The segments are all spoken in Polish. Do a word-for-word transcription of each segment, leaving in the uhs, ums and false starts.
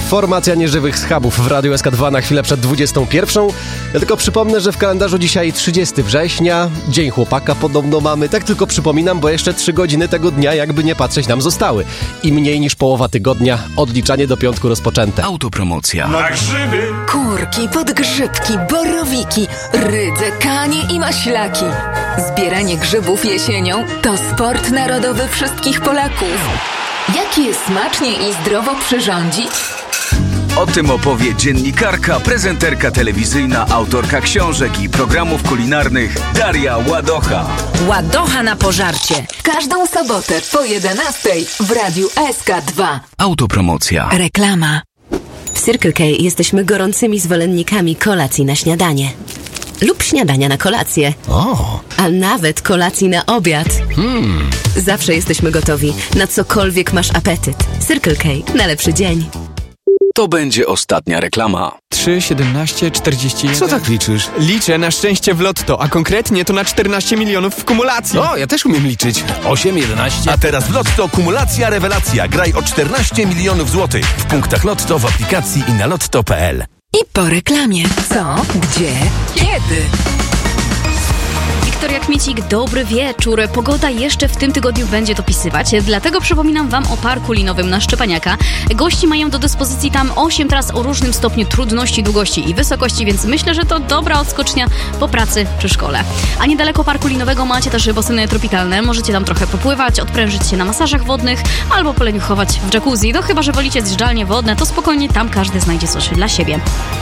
Formacja nieżywych schabów w Radiu S K dwa na chwilę przed dwudziestą pierwszą. Ja tylko przypomnę, że w kalendarzu dzisiaj trzydziestego września, Dzień Chłopaka podobno mamy. Tak tylko przypominam, bo jeszcze trzy godziny tego dnia, jakby nie patrzeć, nam zostały. I mniej niż połowa tygodnia, odliczanie do piątku rozpoczęte. Autopromocja. Na grzyby! Kurki, podgrzybki, borowiki, rydze, kanie i maślaki. Zbieranie grzybów jesienią to sport narodowy wszystkich Polaków. Jak je smacznie i zdrowo przyrządzić? O tym opowie dziennikarka, prezenterka telewizyjna, autorka książek i programów kulinarnych Daria Ładocha. Ładocha na pożarcie. Każdą sobotę po jedenastej w Radiu S K dwa. Autopromocja. Reklama. W Circle K jesteśmy gorącymi zwolennikami kolacji na śniadanie. Lub śniadania na kolację. O! A nawet kolacji na obiad. Hmm. Zawsze jesteśmy gotowi, na cokolwiek masz apetyt. Circle K. Na lepszy dzień. To będzie ostatnia reklama. trzy, siedemnaście, czterdzieści jeden. Co tak liczysz? Liczę na szczęście w lotto, a konkretnie to na czternaście milionów w kumulacji. O, ja też umiem liczyć. osiem, jedenaście. A teraz w Lotto kumulacja rewelacja. Graj o czternaście milionów złotych w punktach Lotto, w aplikacji i na lotto kropka p l. I po reklamie. Co? Gdzie? Kiedy? Wiktoria Kmiecik, dobry wieczór. Pogoda jeszcze w tym tygodniu będzie dopisywać, dlatego przypominam Wam o parku linowym na Szczepaniaka. Gości mają do dyspozycji tam osiem tras o różnym stopniu trudności, długości i wysokości, więc myślę, że to dobra odskocznia po pracy czy szkole. A niedaleko parku linowego macie też baseny tropikalne. Możecie tam trochę popływać, odprężyć się na masażach wodnych albo poleniuchować w jacuzzi. No chyba że wolicie zjeżdżalnie wodne, to spokojnie, tam każdy znajdzie coś dla siebie.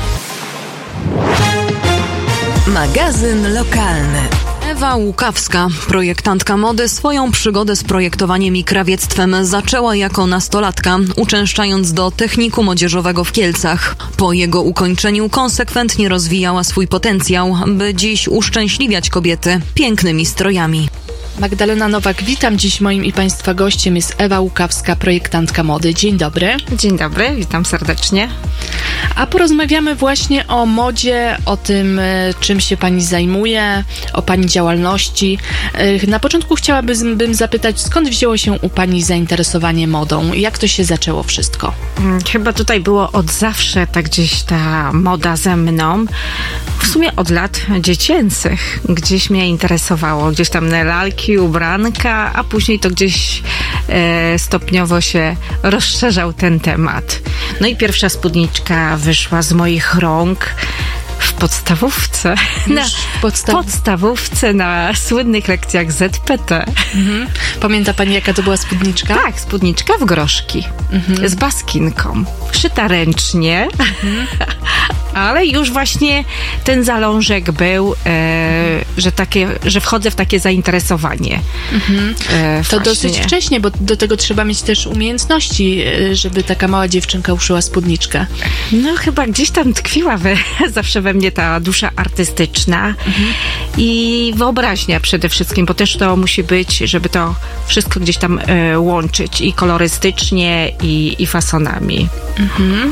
Magazyn lokalny. Ewa Łukawska, projektantka mody, swoją przygodę z projektowaniem i krawiectwem zaczęła jako nastolatka, uczęszczając do technikum odzieżowego w Kielcach. Po jego ukończeniu konsekwentnie rozwijała swój potencjał, by dziś uszczęśliwiać kobiety pięknymi strojami. Magdalena Nowak, witam. Dziś moim i Państwa gościem jest Ewa Łukawska, projektantka mody. Dzień dobry. Dzień dobry, witam serdecznie. A porozmawiamy właśnie o modzie, o tym, czym się Pani zajmuje, o Pani działalności. Na początku chciałabym bym zapytać, skąd wzięło się u Pani zainteresowanie modą? Jak to się zaczęło wszystko? Chyba tutaj było od zawsze tak gdzieś ta moda ze mną. W sumie od lat dziecięcych gdzieś mnie interesowało. Gdzieś tam na lalki, ubranka, a później to gdzieś e, stopniowo się rozszerzał ten temat. No i pierwsza spódniczka wyszła z moich rąk w podstawówce. Na w podstaw... podstawówce na słynnych lekcjach Z P T. Mhm. Pamięta Pani, jaka to była spódniczka? Tak, spódniczka w groszki. Mhm. Z baskinką. Szyta ręcznie. Mhm. Ale już właśnie ten zalążek był, e, że, takie, że wchodzę w takie zainteresowanie. Mhm. E, to dosyć wcześnie, bo do tego trzeba mieć też umiejętności, żeby taka mała dziewczynka uszyła spódniczkę. No chyba gdzieś tam tkwiła we, zawsze we mnie ta dusza artystyczna mhm. i wyobraźnia przede wszystkim, bo też to musi być, żeby to wszystko gdzieś tam e, łączyć i kolorystycznie, i, i fasonami. Mhm.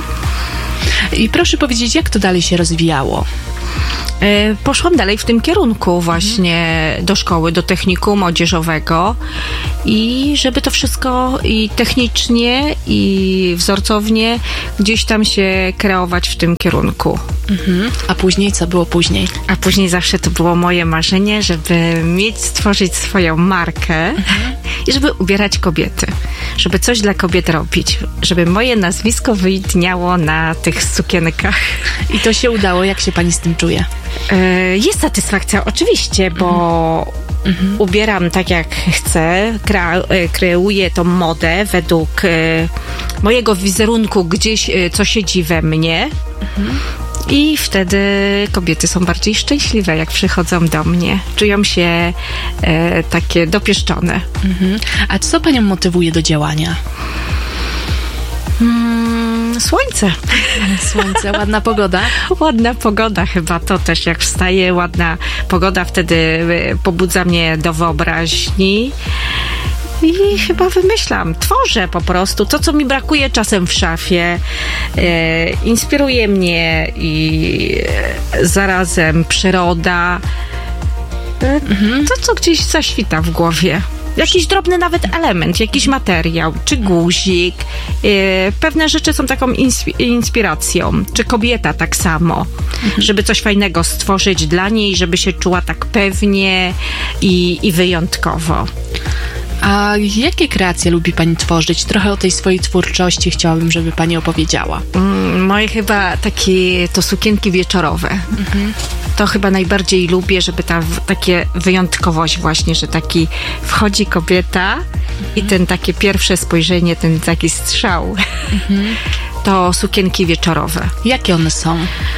I proszę powiedzieć, jak to dalej się rozwijało? Poszłam dalej w tym kierunku właśnie do szkoły, do technikum odzieżowego i żeby to wszystko i technicznie, i wzorcownie gdzieś tam się kreować w tym kierunku. Mhm. A później, co było później? A później zawsze to było moje marzenie, żeby mieć, stworzyć swoją markę mhm. i żeby ubierać kobiety, żeby coś dla kobiet robić, żeby moje nazwisko wyidniało na tych sukienkach. I to się udało. Jak się Pani z tym czuje? Jest satysfakcja oczywiście, bo mhm. ubieram tak jak chcę, kre- kreuję tą modę według mojego wizerunku, gdzieś co siedzi we mnie mhm. i wtedy kobiety są bardziej szczęśliwe, jak przychodzą do mnie. Czują się e, takie dopieszczone. Mhm. A co Panią motywuje do działania? Mm, słońce. Słońce, ładna pogoda. Ładna pogoda chyba, to też jak wstaje, ładna pogoda wtedy pobudza mnie do wyobraźni. I chyba wymyślam, tworzę po prostu to, co mi brakuje czasem w szafie. E, inspiruje mnie i e, zarazem przyroda. E, mhm. To, co gdzieś zaświta w głowie. Jakiś drobny nawet element, jakiś materiał, czy guzik. Yy, pewne rzeczy są taką inspi- inspiracją. Czy kobieta tak samo. Mhm. Żeby coś fajnego stworzyć dla niej, żeby się czuła tak pewnie i, i wyjątkowo. A jakie kreacje lubi pani tworzyć? Trochę o tej swojej twórczości chciałabym, żeby pani opowiedziała. Mm, moje chyba takie to sukienki wieczorowe. Mhm. To chyba najbardziej lubię, żeby ta w, takie wyjątkowość właśnie, że taki wchodzi kobieta mhm. i ten takie pierwsze spojrzenie, ten taki strzał. Mhm. To sukienki wieczorowe. Jakie one są?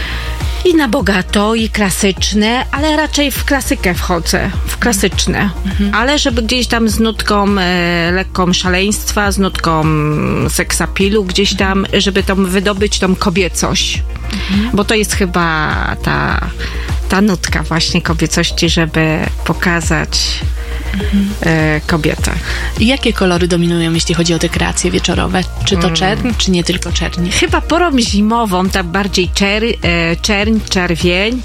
I na bogato, i klasyczne, ale raczej w klasykę wchodzę, w klasyczne. Mhm. Ale żeby gdzieś tam z nutką e, lekką szaleństwa, z nutką seksapilu gdzieś tam, żeby tam wydobyć tą kobiecość. Mhm. Bo to jest chyba ta, ta nutka właśnie kobiecości, żeby pokazać mhm. e, kobietę. I jakie kolory dominują, jeśli chodzi o te kreacje wieczorowe? Czy to czerń, czy nie tylko czerń? Chyba porą zimową, tak bardziej czer, e, czerń, czerwień,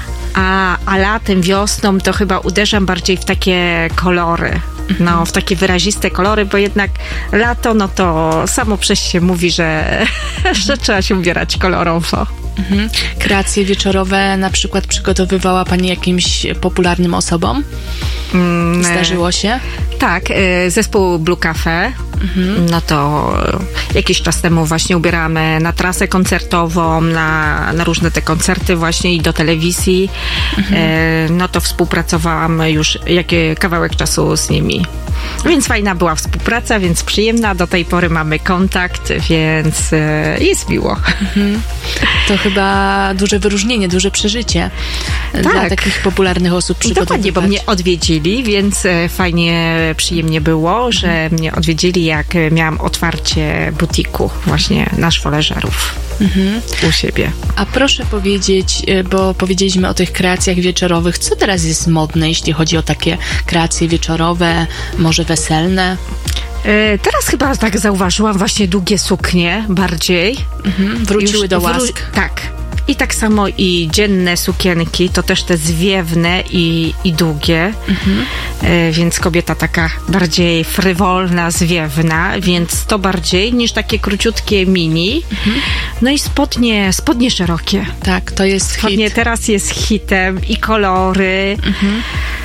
a, a latem, wiosną to chyba uderzam bardziej w takie kolory. No, w takie wyraziste kolory, bo jednak lato, no to samo przez się mówi, że, że trzeba się ubierać kolorowo. Mhm. Kreacje wieczorowe na przykład przygotowywała pani jakimś popularnym osobom? Mm, Zdarzyło się? Tak, zespół Blue Cafe. Mhm. No to jakiś czas temu właśnie ubieramy na trasę koncertową, na, na różne te koncerty właśnie i do telewizji. Mhm. No to współpracowałam już jakie kawałek czasu z nimi. Więc fajna była współpraca, więc przyjemna. Do tej pory mamy kontakt, więc jest miło. Mhm. To chyba duże wyróżnienie, duże przeżycie tak. dla takich popularnych osób przygotowywać. Dokładnie, bo mnie odwiedzili, więc fajnie, przyjemnie było, że mhm. mnie odwiedzili, jak miałam otwarcie butiku właśnie na szwoleżerów mhm. u siebie. A proszę powiedzieć, bo powiedzieliśmy o tych kreacjach wieczorowych, co teraz jest modne, jeśli chodzi o takie kreacje wieczorowe, może weselne? Teraz chyba tak zauważyłam właśnie długie suknie bardziej. Mhm. Wróciły Już do łask. Wró- tak. I tak samo i dzienne sukienki, to też te zwiewne i, i długie, mhm. e, więc kobieta taka bardziej frywolna, zwiewna, więc to bardziej niż takie króciutkie mini. Mhm. No i spodnie, spodnie szerokie. Tak, to jest spodnie hit. Teraz jest hitem i kolory. Mhm.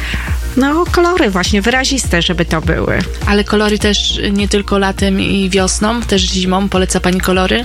No, kolory właśnie, wyraziste, żeby to były. Ale kolory też nie tylko latem i wiosną, też zimą. Poleca pani kolory?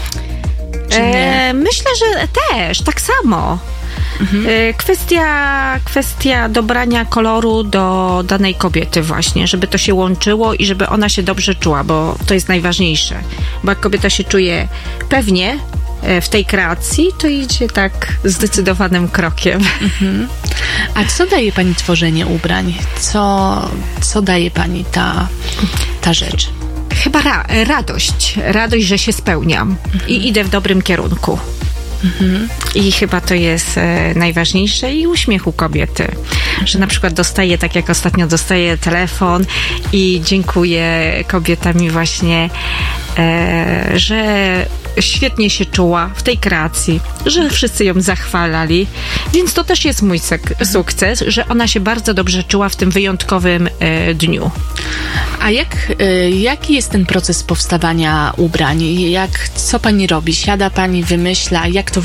E, myślę, że też, tak samo. Mhm. E, kwestia, kwestia dobrania koloru do danej kobiety właśnie, żeby to się łączyło i żeby ona się dobrze czuła, bo to jest najważniejsze. Bo jak kobieta się czuje pewnie w tej kreacji, to idzie tak zdecydowanym krokiem. Mhm. A co daje pani tworzenie ubrań? Co, co daje pani ta, ta rzecz? Chyba ra- radość. Radość, że się spełniam mhm. i idę w dobrym kierunku. Mhm. I chyba to jest e, najważniejsze i uśmiech u kobiety, że na przykład dostaję, tak jak ostatnio dostaję telefon i dziękuję, kobieta mi właśnie, e, że świetnie się czuła w tej kreacji, że wszyscy ją zachwalali, więc to też jest mój sek- sukces, że ona się bardzo dobrze czuła w tym wyjątkowym e, dniu. A jak, e, jaki jest ten proces powstawania ubrań? Jak, co pani robi? Siada pani, wymyśla? Jak to